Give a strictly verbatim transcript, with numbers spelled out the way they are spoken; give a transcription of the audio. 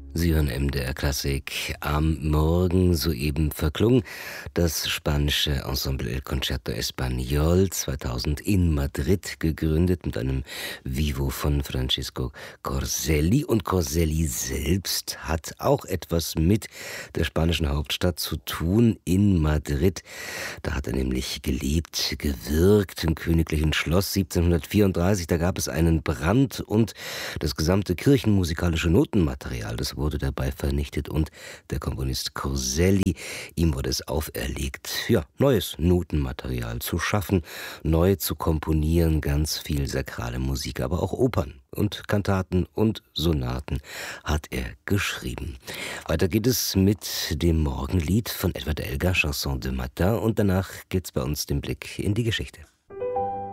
Sie hören M D R Klassik. Am Morgen soeben verklungen das spanische Ensemble El Concierto Español, zweitausend in Madrid gegründet, mit einem Vivo von Francisco Corselli. Und Corselli selbst hat auch etwas mit der spanischen Hauptstadt zu tun, in Madrid. Da hat er nämlich gelebt, gewirkt im königlichen Schloss siebzehnhundertvierunddreißig. Da gab es einen Brand und das gesamte kirchenmusikalische Notenmaterial, das wurde dabei vernichtet, und der Komponist Corselli, ihm wurde es auferlegt, ja, neues Notenmaterial zu schaffen, neu zu komponieren, ganz viel sakrale Musik, aber auch Opern und Kantaten und Sonaten hat er geschrieben. Weiter geht es mit dem Morgenlied von Edward Elgar, Chanson de Matin, und danach geht's bei uns den Blick in die Geschichte.